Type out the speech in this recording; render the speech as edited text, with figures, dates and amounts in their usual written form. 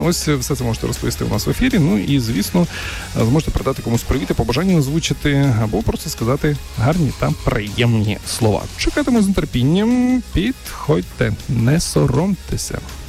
Ось все це можете розповісти у нас в ефірі. Ну і, звісно, зможете передати комусь привіт і побажання озвучити, або просто сказати гарні та приємні слова. Чекатиму з нетерпінням, підходьте, не соромтеся.